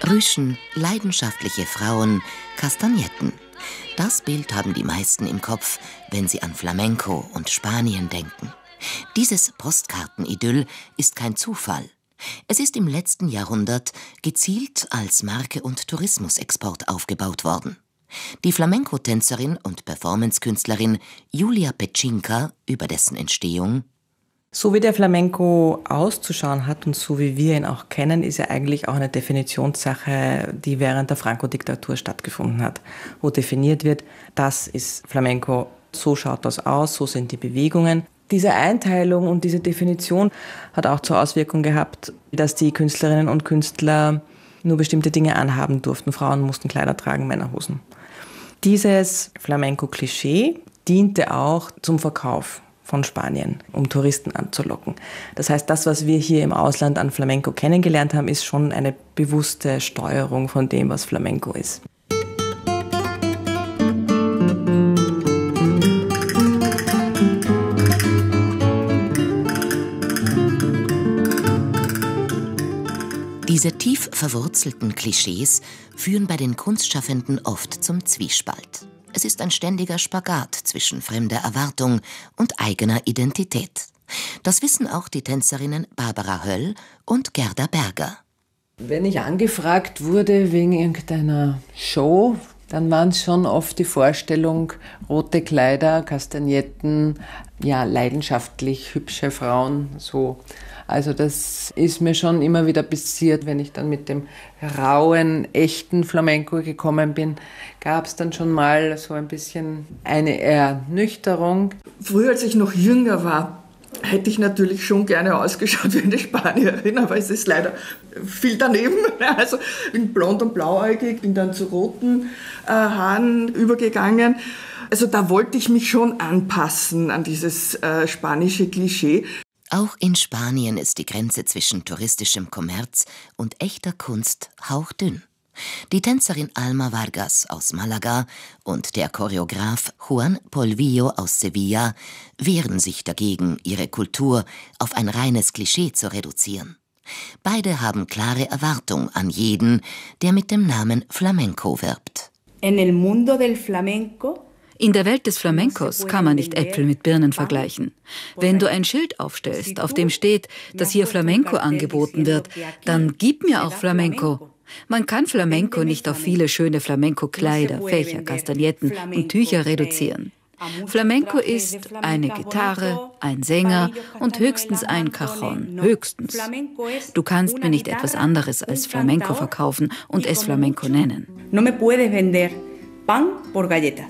Rüschen, leidenschaftliche Frauen, Kastagnetten. Das Bild haben die meisten im Kopf, wenn sie an Flamenco und Spanien denken. Dieses Postkartenidyll ist kein Zufall. Es ist im letzten Jahrhundert gezielt als Marke und Tourismusexport aufgebaut worden. Die Flamenco-Tänzerin und Performance-Künstlerin Julia Petschinka über dessen Entstehung: So wie der Flamenco auszuschauen hat und so wie wir ihn auch kennen, ist er eigentlich auch eine Definitionssache, die während der Franco-Diktatur stattgefunden hat, wo definiert wird, das ist Flamenco, so schaut das aus, so sind die Bewegungen. Diese Einteilung und diese Definition hat auch zur Auswirkung gehabt, dass die Künstlerinnen und Künstler nur bestimmte Dinge anhaben durften. Frauen mussten Kleider tragen, Männer Hosen. Dieses Flamenco-Klischee diente auch zum Verkauf von Spanien, um Touristen anzulocken. Das heißt, das, was wir hier im Ausland an Flamenco kennengelernt haben, ist schon eine bewusste Steuerung von dem, was Flamenco ist. Diese tief verwurzelten Klischees führen bei den Kunstschaffenden oft zum Zwiespalt. Es ist ein ständiger Spagat zwischen fremder Erwartung und eigener Identität. Das wissen auch die Tänzerinnen Barbara Höll und Gerda Berger. Wenn ich angefragt wurde wegen irgendeiner Show, dann waren es schon oft die Vorstellung, rote Kleider, Kastagnetten, ja, leidenschaftlich hübsche Frauen, so. Also das ist mir schon immer wieder passiert, wenn ich dann mit dem rauen, echten Flamenco gekommen bin, gab es dann schon mal so ein bisschen eine Ernüchterung. Früher, als ich noch jünger war, hätte ich natürlich schon gerne ausgeschaut wie eine Spanierin, aber es ist leider viel daneben. Also ich bin blond und blauäugig, bin dann zu roten Haaren übergegangen. Also da wollte ich mich schon anpassen an dieses spanische Klischee. Auch in Spanien ist die Grenze zwischen touristischem Kommerz und echter Kunst hauchdünn. Die Tänzerin Alma Vargas aus Malaga und der Choreograf Juan Polvillo aus Sevilla wehren sich dagegen, ihre Kultur auf ein reines Klischee zu reduzieren. Beide haben klare Erwartung an jeden, der mit dem Namen Flamenco wirbt. In der Welt des Flamencos kann man nicht Äpfel mit Birnen vergleichen. Wenn du ein Schild aufstellst, auf dem steht, dass hier Flamenco angeboten wird, dann gib mir auch Flamenco. Man kann Flamenco nicht auf viele schöne Flamenco-Kleider, Fächer, Kastagnetten und Tücher reduzieren. Flamenco ist eine Gitarre, ein Sänger und höchstens ein Cajon, höchstens. Du kannst mir nicht etwas anderes als Flamenco verkaufen und es Flamenco nennen. No me puedes vender pan por galletas.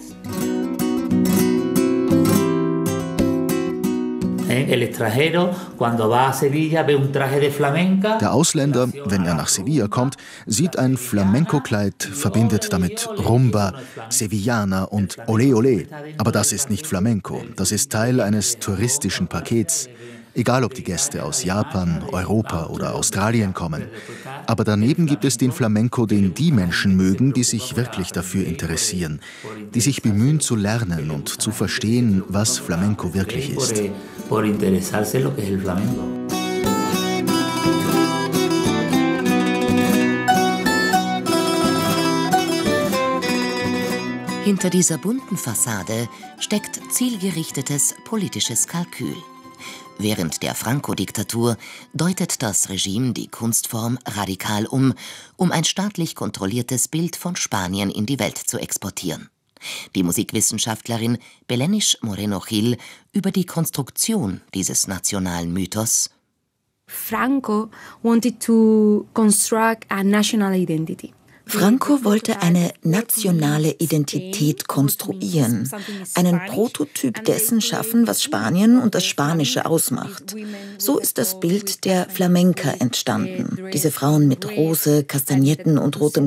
Der Ausländer, wenn er nach Sevilla kommt, sieht ein Flamenco-Kleid, verbindet damit Rumba, Sevillana und Olé Olé. Aber das ist nicht Flamenco, das ist Teil eines touristischen Pakets. Egal, ob die Gäste aus Japan, Europa oder Australien kommen. Aber daneben gibt es den Flamenco, den die Menschen mögen, die sich wirklich dafür interessieren, die sich bemühen zu lernen und zu verstehen, was Flamenco wirklich ist. Hinter dieser bunten Fassade steckt zielgerichtetes politisches Kalkül. Während der Franco-Diktatur deutet das Regime die Kunstform radikal um ein staatlich kontrolliertes Bild von Spanien in die Welt zu exportieren. Die Musikwissenschaftlerin Belenish Moreno-Gil über die Konstruktion dieses nationalen Mythos: Franco wanted to construct a national identity. Franco wollte eine nationale Identität konstruieren, einen Prototyp dessen schaffen, was Spanien und das Spanische ausmacht. So ist das Bild der Flamenca entstanden. Diese Frauen mit Rose, Kastagnetten und rotem